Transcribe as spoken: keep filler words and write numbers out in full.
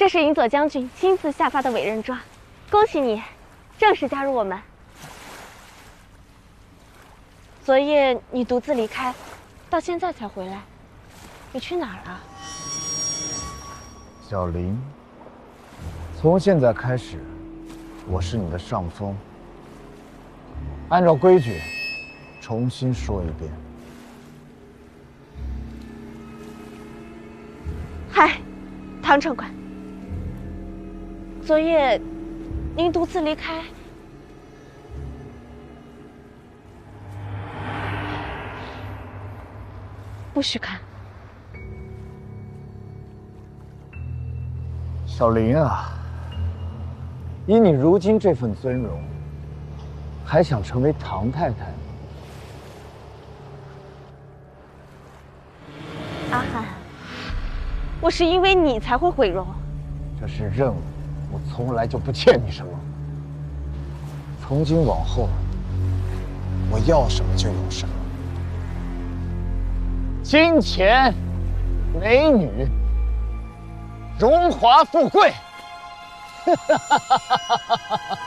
这是银佐将军亲自下发的委任状，恭喜你，正式加入我们。昨夜你独自离开，到现在才回来，你去哪儿了？ 小林，从现在开始，我是你的上峰。按照规矩，重新说一遍。 嗨，唐城管。 昨夜，您独自离开，不许看。 小林啊，以你如今这份尊荣，还想成为唐太太吗？ 阿汉，我是因为你才会毁容。 这是任务。 我从来就不欠你什么。从今往后，我要什么就有什么：金钱、美女、荣华富贵。哈哈哈哈哈哈！